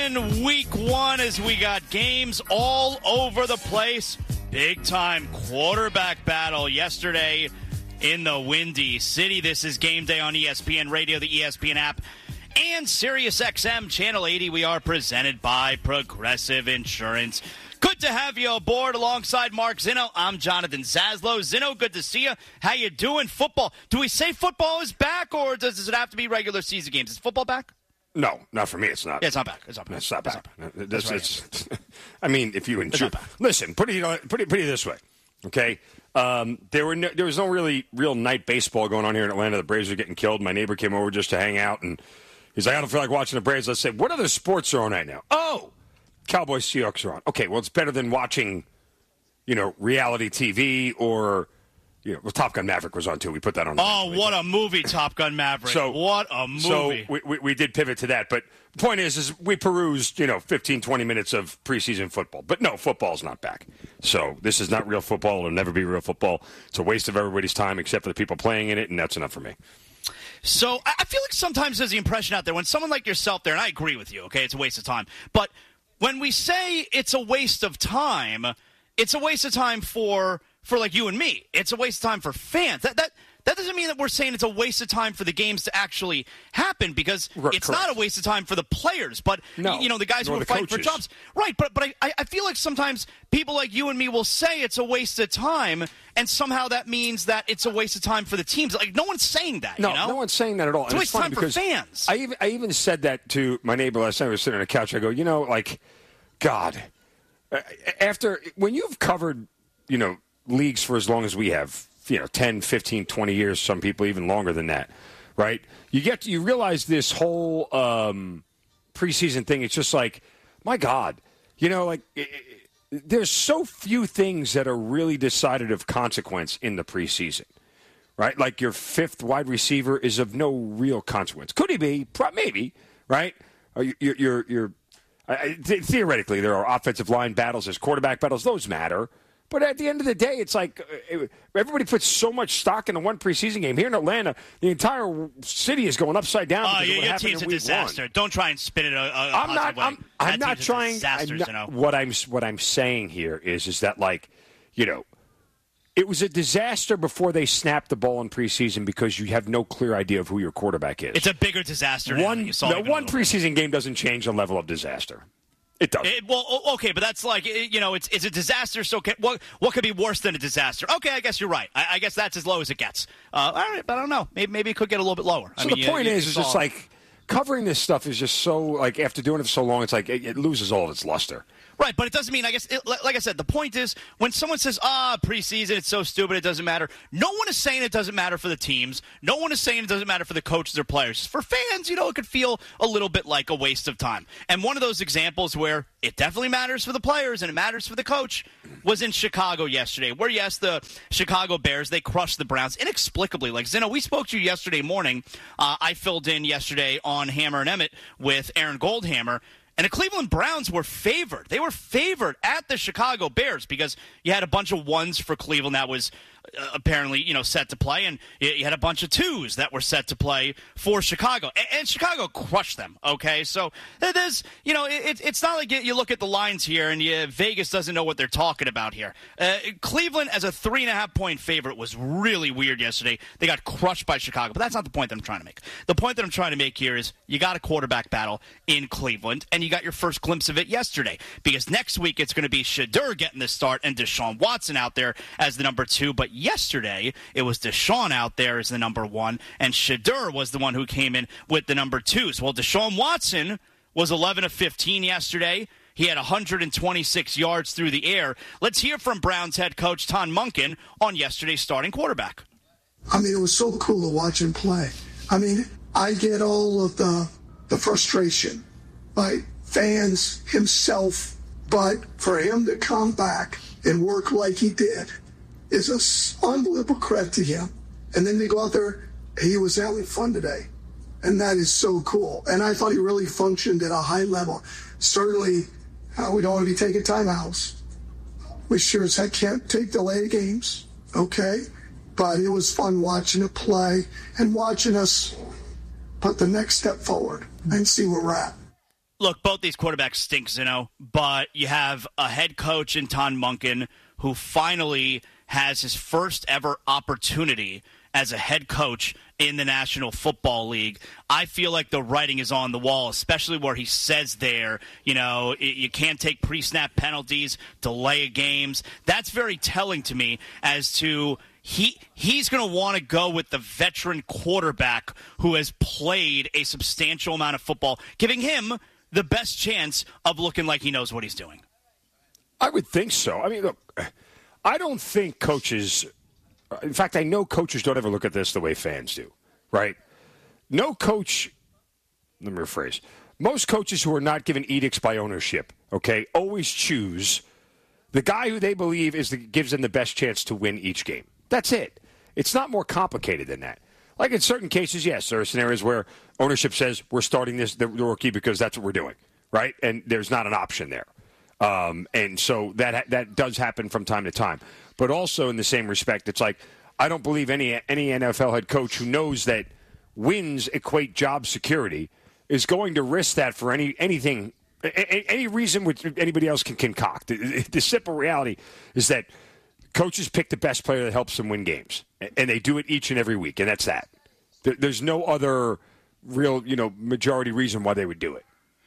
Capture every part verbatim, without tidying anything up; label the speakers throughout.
Speaker 1: in week one as we got games all over the place. Big-time quarterback battle yesterday in the Windy City. This is Game Day on E S P N Radio, the E S P N app, and Sirius X M Channel eighty. We are presented by Progressive Insurance. Good to have you aboard alongside Mark Zinno. I'm Jonathan Zaslow. Zinno, good to see you. How you doing? Football. Do we say football is back, or does it have to be regular season games? Is football back?
Speaker 2: No, not for me. It's not.
Speaker 1: Yeah, it's not back. It's not back.
Speaker 2: It's not back.
Speaker 1: It's not back.
Speaker 2: This,
Speaker 1: right.
Speaker 2: it's, I mean, if you enjoy, listen, put it, put it, put it this way, okay? Um, there were no, there was no really real night baseball going on here in Atlanta. The Braves were getting killed. My neighbor came over just to hang out, and he's like, I don't feel like watching the Braves. I said, what other sports are on right now? Oh, Cowboys Seahawks are on. Okay, well, it's better than watching, you know, reality T V or. You know, well, Top Gun Maverick was on, too. We put that on. The
Speaker 1: oh, what a movie, Top Gun Maverick.
Speaker 2: So,
Speaker 1: what a movie.
Speaker 2: So we, we, we did pivot to that. But the point is, is we perused, you know, fifteen, twenty minutes of preseason football. But no, football's not back. So this is not real football. It'll never be real football. It's a waste of everybody's time except for the people playing in it, and that's enough for me.
Speaker 1: So I feel like sometimes there's the impression out there when someone like yourself there, and I agree with you, okay, it's a waste of time. But when we say it's a waste of time, it's a waste of time for – for like you and me. It's a waste of time for fans. That that that doesn't mean that we're saying it's a waste of time for the games to actually happen, because
Speaker 2: right,
Speaker 1: it's
Speaker 2: correct.
Speaker 1: not a waste of time for the players, but
Speaker 2: no,
Speaker 1: you know, the guys who are fighting for jobs. Right, but but I, I feel like sometimes people like you and me will say it's a waste of time, and somehow that means that it's a waste of time for the teams. Like, no one's saying that,
Speaker 2: no,
Speaker 1: you know?
Speaker 2: No one's saying that at all.
Speaker 1: It's a waste of time for fans.
Speaker 2: I even, I even said that to my neighbor last night. I was sitting on the couch. I go, you know, like, God, after, when you've covered, you know, leagues for as long as we have, you know, ten, fifteen, twenty years, some people even longer than that, right? You get to, you realize this whole um, preseason thing, it's just like, my God, you know, like, it, it, there's so few things that are really decided of consequence in the preseason, right? Like your fifth wide receiver is of no real consequence. Could he be? Pro- maybe, right? Or you're, you're, you're I, th- theoretically, there are offensive line battles, there's quarterback battles, those matter. But at the end of the day, it's like everybody puts so much stock into one preseason game. Here in Atlanta, the entire city is going upside down.
Speaker 1: Oh,
Speaker 2: because
Speaker 1: your,
Speaker 2: of what
Speaker 1: your team's a disaster.
Speaker 2: One.
Speaker 1: Don't try and spin it a, a
Speaker 2: I'm not.
Speaker 1: way.
Speaker 2: I'm, I'm not trying.
Speaker 1: Disaster,
Speaker 2: I'm not,
Speaker 1: you know?
Speaker 2: What I'm what I'm saying here is is that, like, you know, it was a disaster before they snapped the ball in preseason because you have no clear idea of who your quarterback is.
Speaker 1: It's a bigger disaster.
Speaker 2: One
Speaker 1: now you saw
Speaker 2: no, one preseason game doesn't change the level of disaster. It does.
Speaker 1: It, well, okay, but that's like, you know, it's it's a disaster, so can, what what could be worse than a disaster? Okay, I guess you're right. I, I guess that's as low as it gets. Uh, all right, but I don't know. Maybe, maybe it could get a little bit lower.
Speaker 2: So
Speaker 1: I mean,
Speaker 2: the point
Speaker 1: you, you
Speaker 2: is, is
Speaker 1: saw...
Speaker 2: just like covering this stuff is just so, like, after doing it for so long, it's like it, it loses all of its luster.
Speaker 1: Right, but it doesn't mean, I guess, it, like I said, the point is, when someone says, ah, preseason, it's so stupid, it doesn't matter, no one is saying it doesn't matter for the teams. No one is saying it doesn't matter for the coaches or players. For fans, you know, it could feel a little bit like a waste of time. And one of those examples where it definitely matters for the players and it matters for the coach was in Chicago yesterday, where, yes, the Chicago Bears, they crushed the Browns inexplicably. Like, Zinno, we spoke to you yesterday morning. Uh, I filled in yesterday on Hammer and Emmett with Aaron Goldhammer. And the Cleveland Browns were favored. They were favored at the Chicago Bears because you had a bunch of ones for Cleveland that was uh, apparently, you know, set to play, and you had a bunch of twos that were set to play for Chicago. And, and Chicago crushed them, okay? So there's, you know, it, it's not like you look at the lines here and you, Vegas doesn't know what they're talking about here. Uh, Cleveland as a three and a half point favorite was really weird yesterday. They got crushed by Chicago, but that's not the point that I'm trying to make. The point that I'm trying to make here is you got a quarterback battle in Cleveland, and you got your first glimpse of it yesterday, because next week it's going to be Shedeur getting the start and Deshaun Watson out there as the number two. But yesterday it was Deshaun out there as the number one, and Shedeur was the one who came in with the number twos. Well, Deshaun Watson was eleven of fifteen yesterday. He had one hundred twenty-six yards through the air. Let's hear from Browns head coach Todd Monken on yesterday's starting quarterback.
Speaker 3: I mean, it was so cool to watch him play. I mean, I get all of the the frustration by fans, himself, but for him to come back and work like he did is an unbelievable credit to him. And then they go out there, he was having fun today. And that is so cool. And I thought he really functioned at a high level. Certainly, uh, we don't want to be taking timeouts. We sure as heck can't take delayed games, okay? But it was fun watching it play and watching us put the next step forward and see where we're at.
Speaker 1: Look, both these quarterbacks stink, Zeno, but you have a head coach in Todd Monken who finally has his first ever opportunity as a head coach in the National Football League. I feel like the writing is on the wall, especially where he says there, you know, you can't take pre-snap penalties, delay games. That's very telling to me as to he he's going to want to go with the veteran quarterback who has played a substantial amount of football, giving him the best chance of looking like he knows what he's doing.
Speaker 2: I would think so. I mean, look, I don't think coaches – in fact, I know coaches don't ever look at this the way fans do, right? No coach – let me rephrase. Most coaches who are not given edicts by ownership, okay, always choose the guy who they believe is the, gives them the best chance to win each game. That's it. It's not more complicated than that. Like in certain cases, yes, there are scenarios where ownership says we're starting this the rookie because that's what we're doing, right? And there's not an option there. Um, and so that that does happen from time to time. But also in the same respect, it's like I don't believe any any N F L head coach who knows that wins equate job security is going to risk that for any anything, any reason which anybody else can concoct. The simple reality is that coaches pick the best player that helps them win games, and they do it each and every week, and that's that. There's no other real, you know, majority reason why they would do it.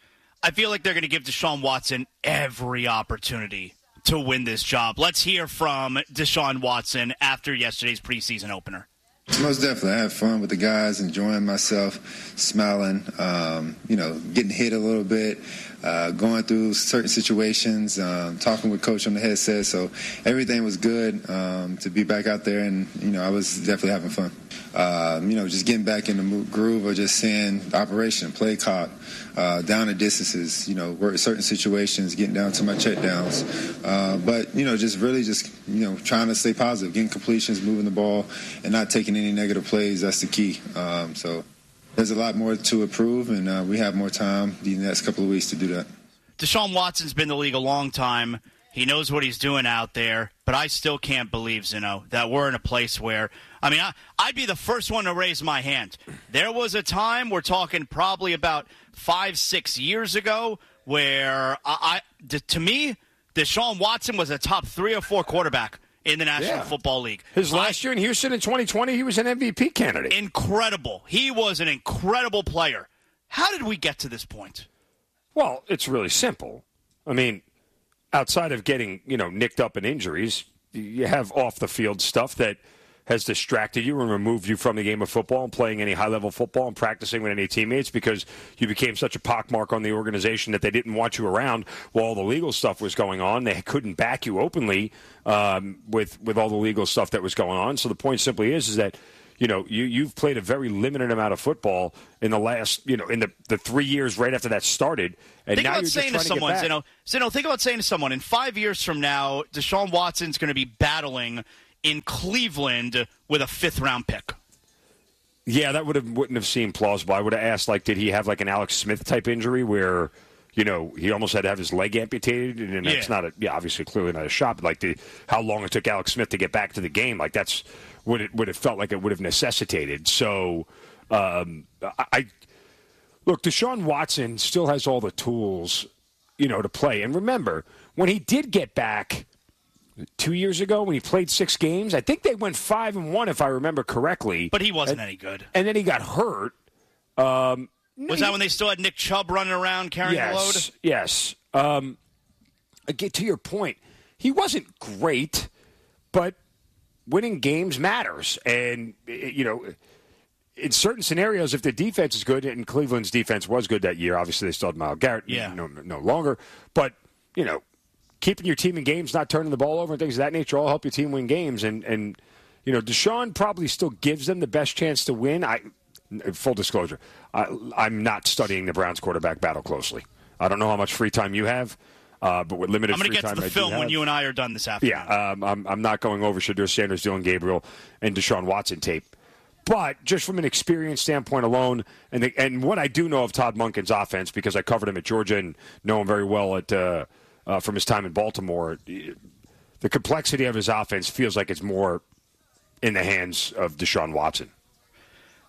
Speaker 1: I feel like they're going to give Deshaun Watson every opportunity to win this job. Let's hear from Deshaun Watson after yesterday's preseason opener.
Speaker 4: Most definitely. I had fun with the guys, enjoying myself, smiling, um, you know, getting hit a little bit, uh, going through certain situations, um, talking with Coach on the headset. So everything was good um, to be back out there, and, you know, I was definitely having fun. Um, you know, just getting back in the groove of just seeing the operation, play clock, uh, down the distances, you know, work certain situations, getting down to my check downs. Uh, but, you know, just really just, you know, trying to stay positive, getting completions, moving the ball, and not taking any negative plays. That's the key. Um, so there's a lot more to improve, and uh, we have more time the next couple of weeks to do that.
Speaker 1: Deshaun Watson's been in the league a long time. He knows what he's doing out there, but I still can't believe, Zeno, that we're in a place where, I mean, I, I'd be the first one to raise my hand. There was a time, we're talking probably about five, six years ago, where, I, I to me, Deshaun Watson was a top three or four quarterback in the National
Speaker 2: yeah.
Speaker 1: Football League.
Speaker 2: His last I, year in Houston in twenty twenty, he was an M V P candidate.
Speaker 1: Incredible. He was an incredible player. How did we get to this point?
Speaker 2: Well, it's really simple. I mean, outside of getting, you know, nicked up in injuries, you have off-the-field stuff that has distracted you and removed you from the game of football and playing any high-level football and practicing with any teammates because you became such a pockmark on the organization that they didn't want you around while all the legal stuff was going on. They couldn't back you openly um, with with all the legal stuff that was going on. So the point simply is, is that, you know, you, you've played a very limited amount of football in the last, you know, in the, the three years right after that started. And
Speaker 1: think
Speaker 2: now
Speaker 1: about
Speaker 2: you're
Speaker 1: saying
Speaker 2: just
Speaker 1: to
Speaker 2: trying
Speaker 1: someone,
Speaker 2: to get back.
Speaker 1: Zeno, Zeno, think about saying to someone, in five years from now, Deshaun Watson's going to be battling in Cleveland with a fifth-round pick.
Speaker 2: Yeah, that would have wouldn't have seemed plausible. I would have asked, like, did he have like an Alex Smith type injury where, you know, he almost had to have his leg amputated, and that's
Speaker 1: yeah.
Speaker 2: not a yeah, obviously clearly not a shot. But like the how long it took Alex Smith to get back to the game, like that's what it would have felt like it would have necessitated. So, um, I, I look, Deshaun Watson still has all the tools, you know, to play. And remember, when he did get back two years ago, when he played six games, I think they went five and one, if I remember correctly.
Speaker 1: But he wasn't
Speaker 2: and,
Speaker 1: any good.
Speaker 2: And then he got hurt. Um,
Speaker 1: Was he, that when they still had Nick Chubb running around carrying
Speaker 2: yes,
Speaker 1: the load?
Speaker 2: Yes. Um, get to your point. He wasn't great, but winning games matters. And, you know, in certain scenarios, if the defense is good, and Cleveland's defense was good that year, obviously they still had Myles Garrett
Speaker 1: yeah.
Speaker 2: no, no longer. But, you know, keeping your team in games, not turning the ball over and things of that nature all help your team win games. And, and you know, Deshaun probably still gives them the best chance to win. I Full disclosure, I, I'm not studying the Browns quarterback battle closely. I don't know how much free time you have, uh, but with limited free time
Speaker 1: I'm going to get to the film when you and I are done this afternoon.
Speaker 2: Yeah, um, I'm, I'm not going over Shadur Sanders, Dylan Gabriel, and Deshaun Watson tape. But just from an experience standpoint alone, and the, and what I do know of Todd Monken's offense, because I covered him at Georgia and know him very well at uh, uh, from his time in Baltimore, the complexity of his offense feels like it's more in the hands of Deshaun Watson.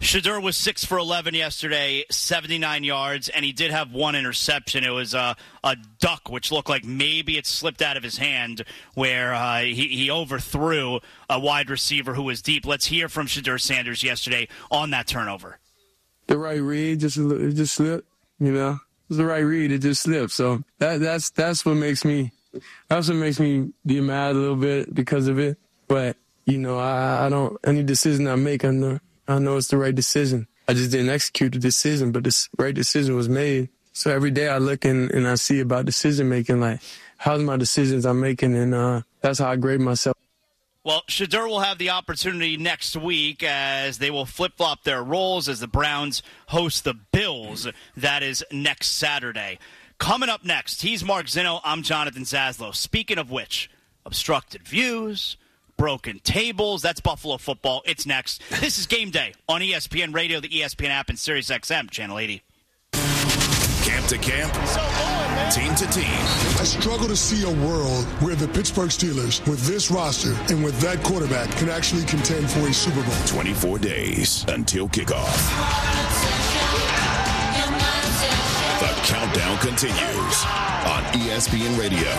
Speaker 1: Shedeur was six for eleven yesterday, seventy-nine yards, and he did have one interception. It was a, a duck, which looked like maybe it slipped out of his hand, where uh, he, he overthrew a wide receiver who was deep. Let's hear from Shedeur Sanders yesterday on that turnover.
Speaker 5: The right read, just it just slipped, you know. It was the right read, it just slipped. So that that's that's what makes me that's what makes me be mad a little bit because of it. But you know, I, I don't any decision I make, I know I know it's the right decision. I just didn't execute the decision, but the right decision was made. So every day I look and, and I see about decision making, like how's my decisions I'm making, and uh, that's how I grade myself.
Speaker 1: Well, Shedeur will have the opportunity next week as they will flip-flop their roles as the Browns host the Bills. That is next Saturday. Coming up next, he's Mark Zinno. I'm Jonathan Zaslow. Speaking of which, obstructed views, broken tables, that's Buffalo football. It's next. This is Game Day on E S P N Radio, the E S P N app, and Sirius X M, Channel eighty.
Speaker 6: Camp to camp, so on, team to team.
Speaker 3: I struggle to see a world where the Pittsburgh Steelers, with this roster and with that quarterback, can actually contend for a Super Bowl.
Speaker 6: twenty-four days until kickoff. The countdown continues on E S P N Radio.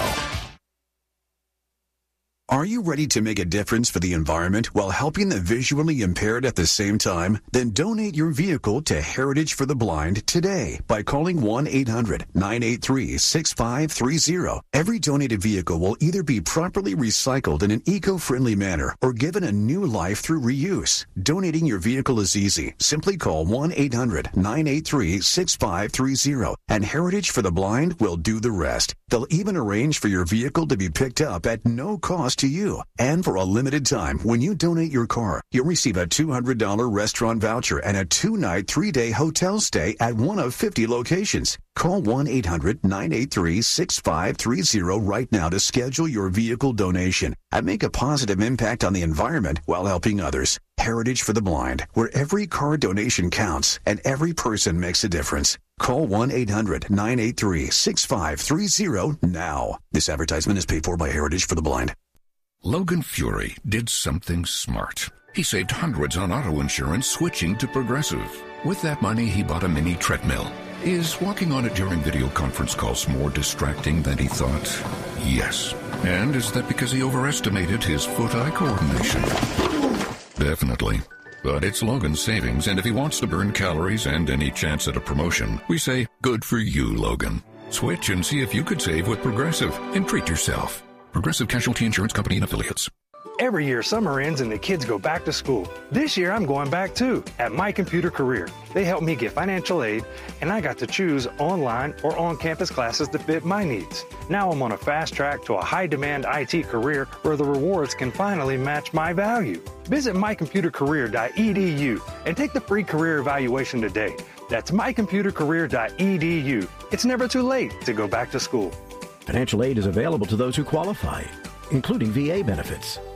Speaker 6: Are you ready to make a difference for the environment while helping the visually impaired at the same time? Then donate your vehicle to Heritage for the Blind today by calling one eight hundred nine eight three six five three zero. Every donated vehicle will either be properly recycled in an eco-friendly manner or given a new life through reuse. Donating your vehicle is easy. Simply call one eight hundred nine eight three six five three zero and Heritage for the Blind will do the rest. They'll even arrange for your vehicle to be picked up at no cost to you. And for a limited time, when you donate your car, you'll receive a two hundred dollars restaurant voucher and a two-night, three-day hotel stay at one of fifty locations. Call one eight hundred nine eight three six five three zero right now to schedule your vehicle donation and make a positive impact on the environment while helping others. Heritage for the Blind, where every car donation counts and every person makes a difference. Call one eight hundred nine eight three six five three zero now. This advertisement is paid for by Heritage for the Blind.
Speaker 7: Logan Fury did something smart. He saved hundreds on auto insurance switching to Progressive. With that money, he bought a mini treadmill. Is walking on it during video conference calls more distracting than he thought? Yes. And is that because he overestimated his foot-eye coordination? Definitely. But it's Logan's savings, and if he wants to burn calories and any chance at a promotion, we say, good for you, Logan. Switch and see if you could save with Progressive and treat yourself. Progressive Casualty Insurance Company and Affiliates.
Speaker 8: Every year, summer ends and the kids go back to school. This year, I'm going back too, at My Computer Career. They helped me get financial aid, and I got to choose online or on-campus classes to fit my needs. Now I'm on a fast track to a high-demand I T career where the rewards can finally match my value. Visit my computer career dot e d u and take the free career evaluation today. That's my computer career dot e d u. It's never too late to go back to school.
Speaker 9: Financial aid is available to those who qualify, including V A benefits.